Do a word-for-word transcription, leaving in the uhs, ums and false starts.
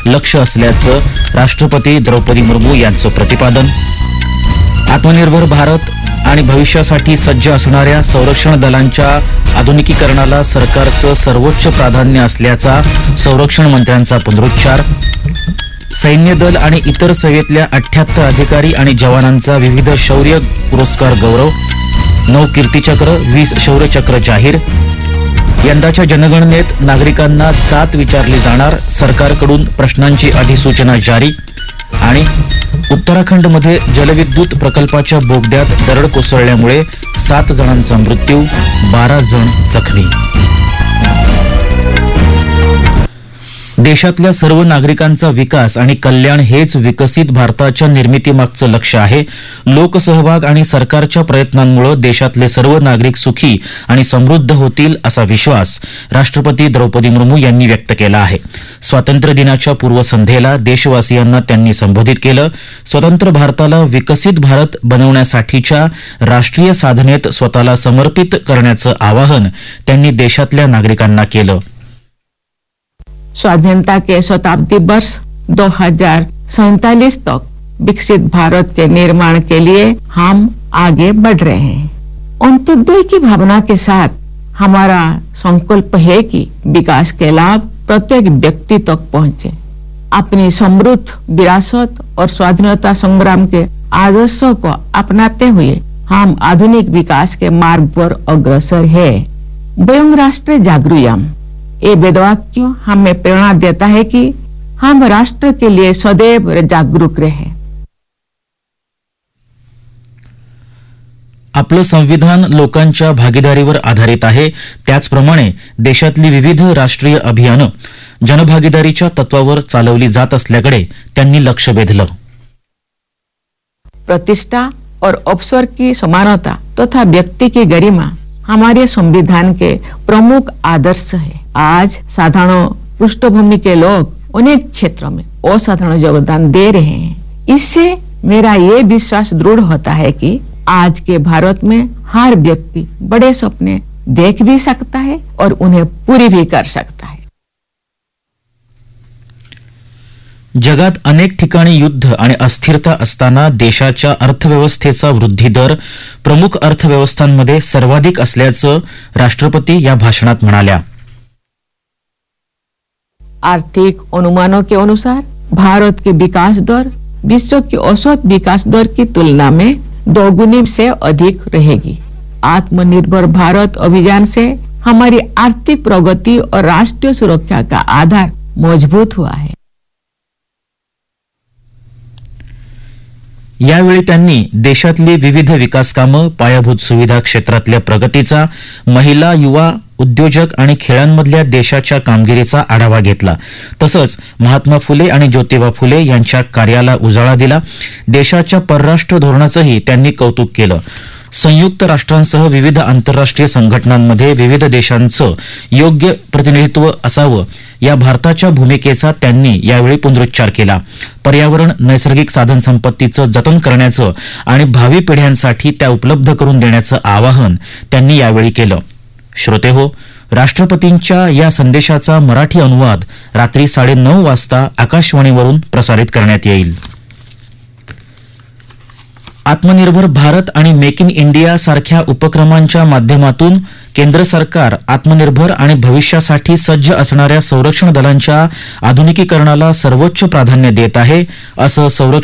लक्ष्य असल्याचं राष्ट्रपती द्रौपदी मुर्मू यांचं प्रतिपादन. आत्मनिर्भर भारत आणि भविष्यासाठी सज्ज असणाऱ्या संरक्षण दलांच्या आधुनिकीकरणाला सरकारचं सर्वोच्च प्राधान्य असल्याचा संरक्षण मंत्र्यांचा पुनरुच्चार. सैन्य दल आणि इतर सेवेतल्या अठ्ठ्याहत्तर अधिकारी आणि जवानांचा विविध शौर्य पुरस्कार गौरव. नऊ कीर्तीचक्र, वीस शौर्यचक्र जाहीर. यंदाच्या जनगणनेत नागरिकांना जात विचारली जाणार, सरकारकडून प्रश्नांची अधिसूचना जारी. आणि उत्तराखंडमध्ये जलविद्युत प्रकल्पाच्या बोगद्यात दरड कोसळल्यामुळे सात जणांचा मृत्यू, बारा जण जखमी. देशातल्या सर्व नागरिकांचा विकास आणि कल्याण हेच विकसित भारताच्या निर्मितीमागचं लक्ष्य आहे. लोकसहभाग आणि सरकारच्या प्रयत्नांमुळे देशातले सर्व नागरिक सुखी आणि समृद्ध होतील असा विश्वास राष्ट्रपती द्रौपदी मुर्मू यांनी व्यक्त केला आहे. स्वातंत्र्य दिनाच्या पूर्वसंध्येला देशवासियांना त्यांनी संबोधित केलं. स्वतंत्र भारताला विकसित भारत बनवण्यासाठीच्या राष्ट्रीय साधनेत स्वतःला समर्पित करण्याचं आवाहन त्यांनी देशातल्या नागरिकांना केलं. स्वाधीनता के शताब्दी वर्ष दो हजार सैतालीस तक विकसित भारत के निर्माण के लिए हम आगे बढ़ रहे हैं. अंत्योदय की भावना के साथ हमारा संकल्प है कि विकास के लाभ प्रत्येक व्यक्ति तक पहुंचे. अपनी समृद्ध विरासत और स्वाधीनता संग्राम के आदर्शों को अपनाते हुए हम आधुनिक विकास के मार्ग पर अग्रसर है. वयं राष्ट्र जागृयम्, ये वेदवाक्य हमें प्रेरणा देता है कि हम राष्ट्र के लिए सदैव जागरूक रहे. आपलं संविधान लोकांच्या भागीदारीवर आधारित आहे. त्याचप्रमाणे देशातली विविध राष्ट्रीय अभियानं जनभागीदारीच्या तत्वावर चालवली जात असल्याकडे त्यांनी लक्ष वेधलं. प्रतिष्ठा और अवसर की समानता तथा व्यक्ति की गरिमा हमारे संविधान के प्रमुख आदर्श है. आज साधारण पृष्ठभूमि के लोग अनेक क्षेत्रों में असाधारण योगदान दे रहे हैं. इससे मेरा ये विश्वास दृढ़ होता है कि आज के भारत में हर व्यक्ति बड़े सपने देख भी सकता है और उन्हें पूरी भी कर सकता है. जगात अनेक ठिकाणी युद्ध आणि अस्थिरता असताना देशाच्या अर्थव्यवस्थेचा वृद्धी दर प्रमुख अर्थव्यवस्थांमध्ये सर्वाधिक असल्याचं राष्ट्रपती या भाषणात म्हणाल्या. आर्थिक अनुमानों के अनुसार भारत के विकास दर विश्व की औसत विकास दर की तुलना में दोगुनी से अधिक रहेगी. आत्मनिर्भर भारत अभियान से हमारी आर्थिक प्रगति और राष्ट्रीय सुरक्षा का आधार मजबूत हुआ है. यावेळी त्यांनी देशातली विविध विकास कामं, पायाभूत सुविधा क्षेत्रातल्या प्रगतीचा, महिला, युवा उद्योजक आणि खेळांमधल्या देशाच्या कामगिरीचा आढावा घेतला. तसंच महात्मा फुले आणि ज्योतिबा फुले यांच्या कार्याला उजाळा दिला. देशाच्या परराष्ट्र धोरणाचंही त्यांनी कौतुक केलं. संयुक्त राष्ट्रांसह विविध आंतरराष्ट्रीय संघटनांमध्ये विविध देशांचं योग्य प्रतिनिधित्व असावं या भारताच्या भूमिकेचा त्यांनी यावेळी पुनरुच्चार केला. पर्यावरण, नैसर्गिक साधनसंपत्तीचं जतन करण्याचं आणि भावी पिढ्यांसाठी त्या उपलब्ध करून देण्याचं आवाहन त्यांनी यावेळी केलं. श्रोतेहो, राष्ट्रपतींच्या या संदेशाचा मराठी अनुवाद रात्री साडेनऊ वाजता आकाशवाणीवरून प्रसारित करण्यात येईल. आत्मनिर्भर भारत आणि मेक इन इंडिया सारख्या उपक्रमांच्या माध्यमातून केंद्र सरकार आत्मनिर्भर आणि भविष्यासाठी सज्ज असणाऱ्या संरक्षण दलांच्या आधुनिकीकरणाला सर्वोच्च प्राधान्य देत आहे, असं संरक्षण